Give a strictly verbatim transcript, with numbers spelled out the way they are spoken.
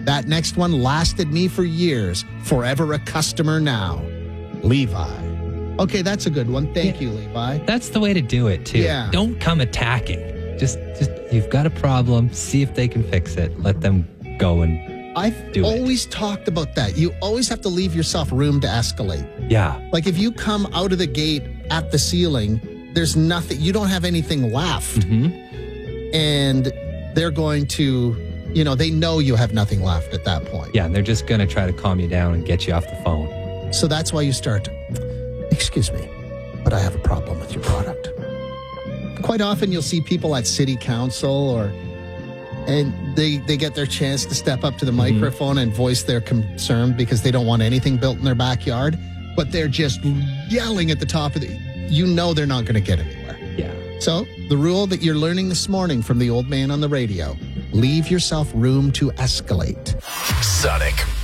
That next one lasted me for years. Forever a customer now. Levi. Okay, that's a good one. Thank yeah. you, Levi. That's the way to do it, too. Yeah. Don't come attacking. Just, just you've got a problem. See if they can fix it. Let them go and I've do always it. talked about that. You always have to leave yourself room to escalate. Yeah. Like if you come out of the gate at the ceiling, there's nothing, you don't have anything left. Mm-hmm. And they're going to, you know, they know you have nothing left at that point. Yeah, and they're just going to try to calm you down and get you off the phone. So that's why you start, excuse me, but I have a problem with your product. Quite often you'll see people at city council or, and they, they get their chance to step up to the mm-hmm. microphone and voice their concern because they don't want anything built in their backyard, but they're just yelling at the top of the, you know they're not going to get anywhere. Yeah. So the rule that you're learning this morning from the old man on the radio, leave yourself room to escalate. Sonic